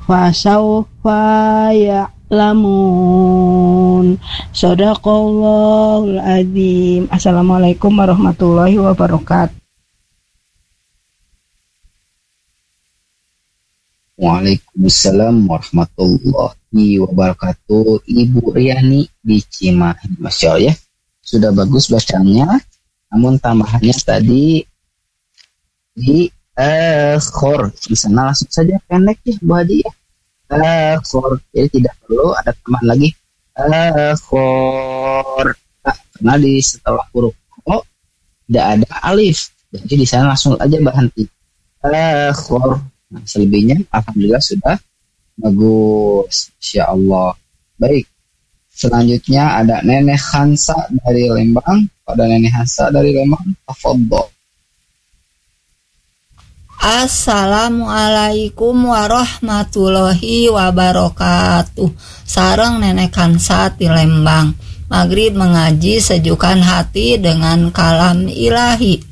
fasawfa ya'lamun. Shadaqallahul azim. Assalamualaikum warahmatullahi wabarakatuh. Waalaikumsalam warahmatullahi wabarakatuh. Ibu Riani di Cimahi, Masya Allah ya. Sudah bagus bacaannya. Namun tambahannya tadi di khor. Di sana langsung saja pendek ya Bu Haji ya. Khor. Jadi tidak perlu ada tambahan lagi. Khor. Nah, karena di setelah huruf ko tidak ada alif. Jadi di sana langsung aja berhenti. Khor. Nah, selebihnya alhamdulillah sudah bagus. Insya Allah. Baik. Selanjutnya ada Nenek Hansa dari Lembang. Pada Nenek Hansa dari Lembang, tafadhol. Assalamualaikum warahmatullahi wabarakatuh. Sareng Nenek Hansa di Lembang. Maghrib mengaji sejukkan hati dengan kalam ilahi.